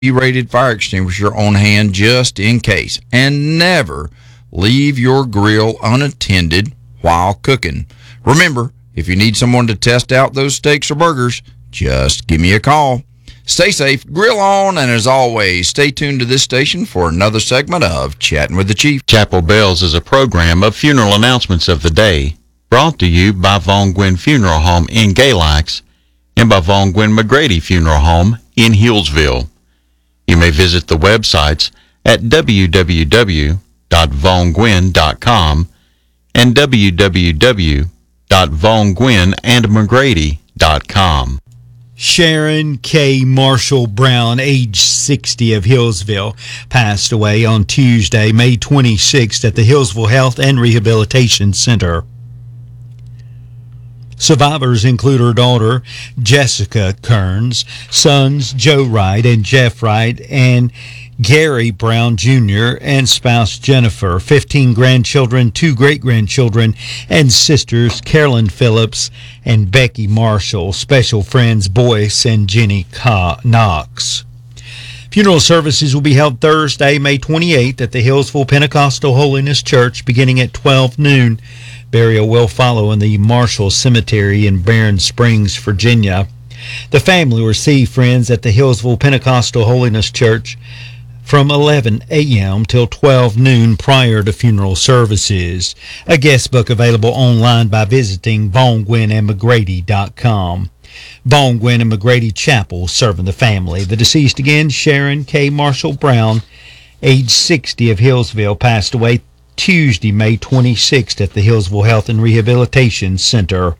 rated fire extinguisher on hand just in case. And never leave your grill unattended while cooking. Remember, if you need someone to test out those steaks or burgers, just give me a call. Stay safe, grill on, and as always, stay tuned to this station for another segment of Chatting with the Chief. Chapel Bells is a program of funeral announcements of the day, brought to you by Vaughn Gwynn Funeral Home in Galax and by Vaughn Gwynn McGrady Funeral Home in Hillsville. You may visit the websites at www.vaughngwynn.com and www.vaughngwynnandmcgrady.com. Sharon K. Marshall Brown, age 60, of Hillsville, passed away on Tuesday, May 26th at the Hillsville Health and Rehabilitation Center. Survivors include her daughter, Jessica Kearns, sons Joe Wright and Jeff Wright, and Gary Brown Jr., and spouse Jennifer, 15 grandchildren, 2 great-grandchildren, and sisters Carolyn Phillips and Becky Marshall, special friends Boyce and Jenny Knox. Funeral services will be held Thursday, May 28th at the Hillsville Pentecostal Holiness Church beginning at 12 noon. Burial will follow in the Marshall Cemetery in Barron Springs, Virginia. The family will receive friends at the Hillsville Pentecostal Holiness Church from 11 a.m. till 12 noon prior to funeral services. A guest book available online by visiting VaughngwynnandMcGrady.com. Vaughn Gwynn and McGrady Chapel, serving the family. The deceased again, Sharon K. Marshall Brown, age 60, of Hillsville, passed away Tuesday, May 26th at the Hillsville Health and Rehabilitation Center.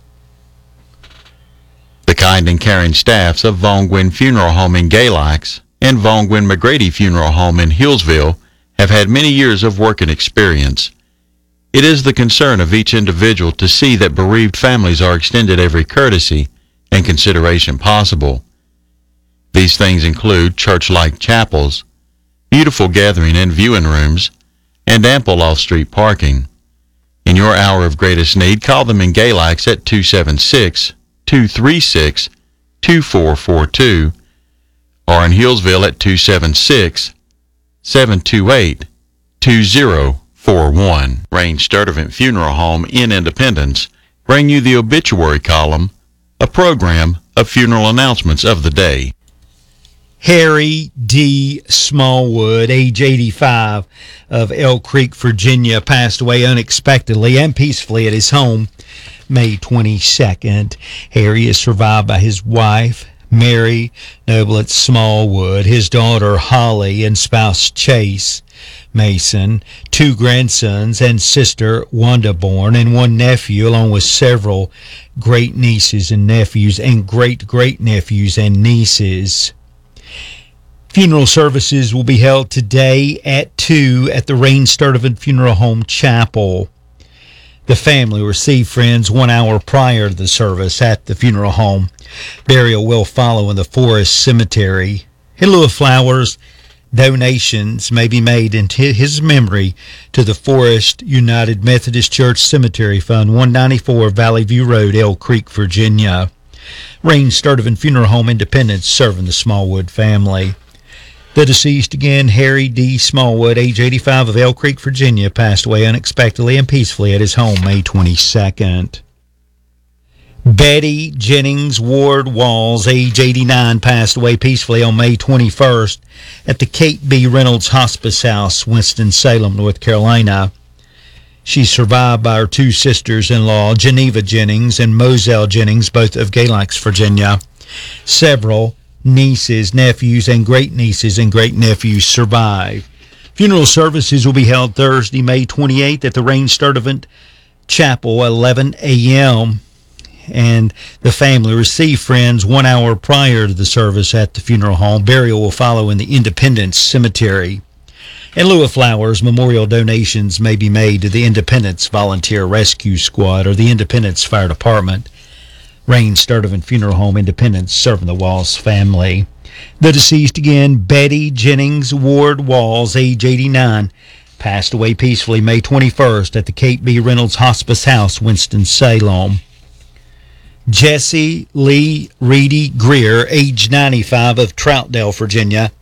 The kind and caring staffs of Vaughn Gwynn Funeral Home in Galax and Vaughn Gwynn McGrady Funeral Home in Hillsville have had many years of work and experience. It is the concern of each individual to see that bereaved families are extended every courtesy and consideration possible. These things include church-like chapels, beautiful gathering and viewing rooms, and ample off-street parking. In your hour of greatest need, call them in Galax at 276-236-2442 or in Hillsville at 276-728-2041. Range Sturtevant Funeral Home in Independence bring you the obituary column, a program of funeral announcements of the day. Harry D. Smallwood, age 85, of Elk Creek, Virginia, passed away unexpectedly and peacefully at his home May 22nd. Harry is survived by his wife, Mary Noblet Smallwood, his daughter Holly, and spouse Chase Mason, 2 grandsons and sister Wanda Bourne, and 1 nephew, along with several great-nieces and nephews and great-great-nephews and nieces. Funeral services will be held today at 2 at the Rain Sturtevant Funeral Home Chapel. The family will receive friends 1 hour prior to the service at the funeral home. Burial will follow in the Forest Cemetery. In lieu of flowers, donations may be made in his memory to the Forest United Methodist Church Cemetery Fund, 194 Valley View Road, Elk Creek, Virginia. Rain Sturtevant Funeral Home, Independence, serving the Smallwood family. The deceased again, Harry D. Smallwood, age 85, of Elk Creek, Virginia, passed away unexpectedly and peacefully at his home May 22nd. Betty Jennings Ward Walls, age 89, passed away peacefully on May 21st at the Kate B. Reynolds Hospice House, Winston-Salem, North Carolina. She's survived by her 2 sisters-in-law, Geneva Jennings and Moselle Jennings, both of Galax, Virginia. Several nieces, nephews, and great-nieces and great-nephews survive. Funeral services will be held Thursday, May 28th at the Rain Sturtevant Chapel at 11 a.m., and the family receive friends 1 hour prior to the service at the funeral home. Burial will follow in the Independence Cemetery. In lieu of flowers, memorial donations may be made to the Independence Volunteer Rescue Squad or the Independence Fire Department. Rain Sturtevant Funeral Home, Independence, serving the Walls family. The deceased again, Betty Jennings Ward Walls, age 89, passed away peacefully May 21st at the Kate B. Reynolds Hospice House, Winston-Salem. Jesse Lee Reedy Greer, age 95, of Troutdale, Virginia.